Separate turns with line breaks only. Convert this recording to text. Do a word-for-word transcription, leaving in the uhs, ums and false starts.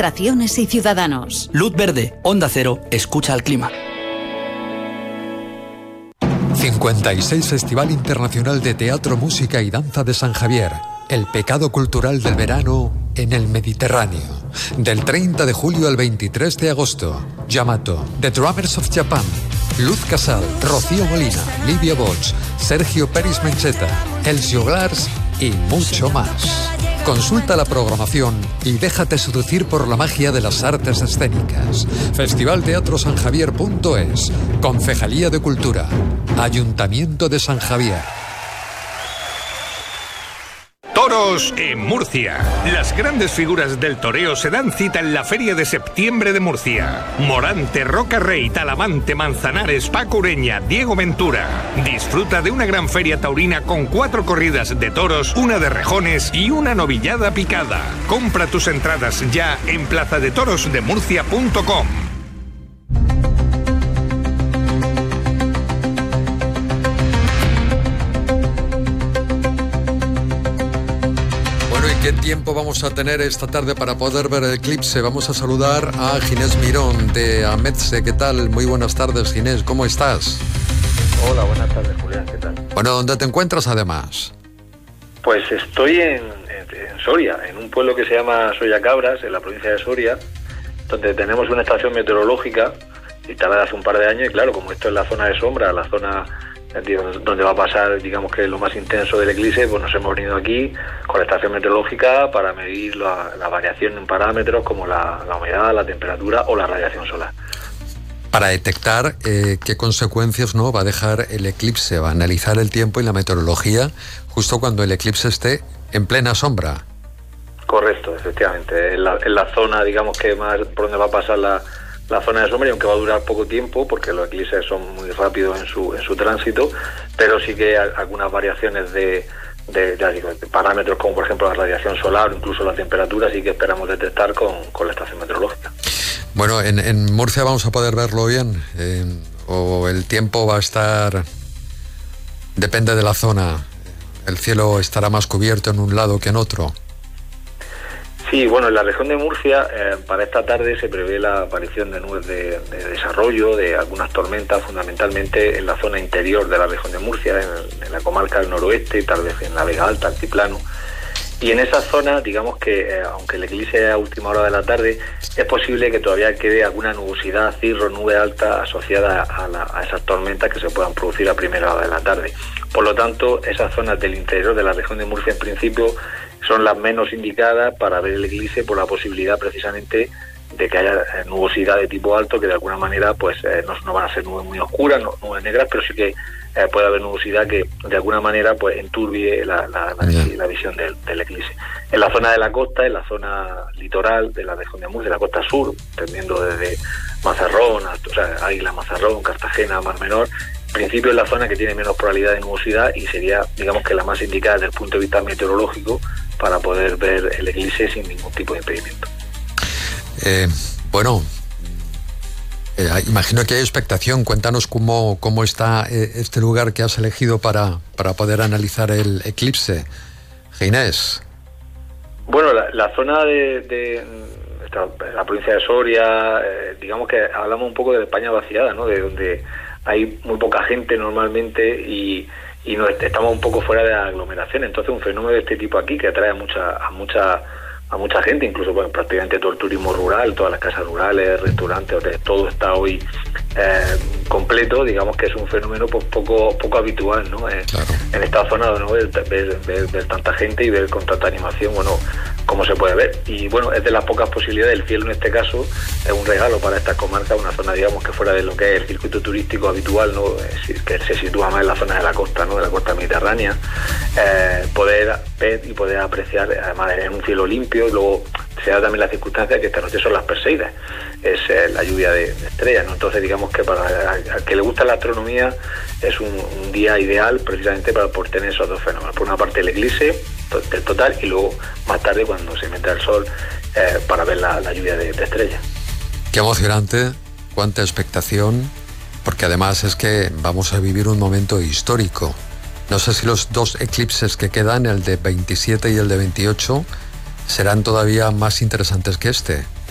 Administraciones y ciudadanos.
Luz verde, Onda Cero, escucha al clima.
cincuenta y seis Festival Internacional de Teatro, Música y Danza de San Javier. El pecado cultural del verano en el Mediterráneo. Del treinta de julio al veintitrés de agosto. Yamato, The Drummers of Japan, Luz Casal, Rocío Molina, Livia Bosch, Sergio Peris Mencheta, Elcio Glars y mucho más. Consulta la programación y déjate seducir por la magia de las artes escénicas. festival teatro san javier punto es. Concejalía de Cultura. Ayuntamiento de San Javier.
Toros en Murcia. Las grandes figuras del toreo se dan cita en la Feria de Septiembre de Murcia. Morante, Roca Rey, Talamante, Manzanares, Paco Ureña, Diego Ventura. Disfruta de una gran feria taurina con cuatro corridas de toros, una de rejones y una novillada picada. Compra tus entradas ya en plaza de toros de murcia punto com.
¿Qué tiempo vamos a tener esta tarde para poder ver el eclipse? Vamos a saludar a Ginés Mirón de Ametse. ¿Qué tal? Muy buenas tardes, Ginés. ¿Cómo estás?
Hola, buenas tardes, Julián. ¿Qué tal?
Bueno, ¿dónde te encuentras además?
Pues estoy en, en, en Soria, en un pueblo que se llama Sollacabras, en la provincia de Soria, donde tenemos una estación meteorológica instalada hace un par de años y claro, como esto es la zona de sombra, la zona donde va a pasar, digamos que lo más intenso del eclipse, pues nos hemos venido aquí con la estación meteorológica para medir la, la variación en parámetros como la, la humedad, la temperatura o la radiación solar.
Para detectar eh, qué consecuencias no va a dejar el eclipse, va a analizar el tiempo y la meteorología justo cuando el eclipse esté en plena sombra.
Correcto, efectivamente. En la, en la zona, digamos que más por donde va a pasar la la zona de sombra, y aunque va a durar poco tiempo porque los eclipses son muy rápidos en su en su tránsito, pero sí que hay algunas variaciones de, de, ya digo, de parámetros como por ejemplo la radiación solar o incluso la temperatura, sí que esperamos detectar con, con la estación meteorológica.
Bueno, en, en Murcia vamos a poder verlo bien, eh, o el tiempo va a estar, depende de la zona, el cielo estará más cubierto en un lado que en otro.
Sí, bueno, en la región de Murcia eh, para esta tarde se prevé la aparición de nubes de, de desarrollo, de algunas tormentas, fundamentalmente en la zona interior de la región de Murcia, en, en la comarca del noroeste, tal vez en la Vega Alta, Altiplano. Y en esa zona, digamos que, eh, aunque el eclipse es a última hora de la tarde, es posible que todavía quede alguna nubosidad, cirro, nube alta asociada a, la, a esas tormentas que se puedan producir a primera hora de la tarde. Por lo tanto, esas zonas del interior de la región de Murcia, en principio, son las menos indicadas para ver el eclipse por la posibilidad precisamente de que haya nubosidad de tipo alto, que de alguna manera pues eh, no, no van a ser nubes muy oscuras, no, nubes negras, pero sí que eh, puede haber nubosidad que de alguna manera pues enturbie la, la, la, la visión del, del eclipse. En la zona de la costa, en la zona litoral de la región de Murcia, la costa sur, tendiendo desde Mazarrón, o sea, Águila, Mazarrón, Cartagena, Mar Menor, en principio es la zona que tiene menos probabilidad de nubosidad y sería, digamos que la más indicada desde el punto de vista meteorológico para poder ver el eclipse sin ningún tipo de impedimento.
Eh, bueno, eh, imagino que hay expectación. Cuéntanos cómo, cómo está eh, este lugar que has elegido para, para poder analizar el eclipse. Ginés.
Bueno, la, la zona de, de esta, la provincia de Soria, eh, digamos que hablamos un poco de España vaciada, ¿no? De donde hay muy poca gente normalmente y, y no, estamos un poco fuera de la aglomeración. Entonces un fenómeno de este tipo aquí que atrae a mucha a mucha a mucha gente, incluso pues, prácticamente todo el turismo rural, todas las casas rurales, restaurantes, hoteles, todo está hoy eh, completo. Digamos que es un fenómeno pues, poco poco habitual, ¿no? Eh, claro. En esta zona, ¿no? ver, ver, ver, ver tanta gente y ver con tanta animación, bueno, cómo se puede ver. Y bueno, es de las pocas posibilidades. El cielo en este caso es un regalo para esta comarca, una zona, digamos, que fuera de lo que es el circuito turístico habitual, ¿no? Que se sitúa más en la zona de la costa, ¿no? De la costa mediterránea, eh, poder ver y poder apreciar, además en un cielo limpio. Y luego se da también la circunstancia que esta noche son las Perseidas, es eh, la lluvia de, de estrellas, ¿no? Entonces digamos que para al que le gusta la astronomía es un, un día ideal precisamente para por tener esos dos fenómenos. Por una parte el eclipse del total y luego más tarde cuando se meta el sol eh, para ver la, la lluvia de, de estrellas.
Qué emocionante, cuánta expectación, porque además es que vamos a vivir un momento histórico. No sé si los dos eclipses que quedan, el de veintisiete y el de veintiocho, serán todavía más interesantes que este.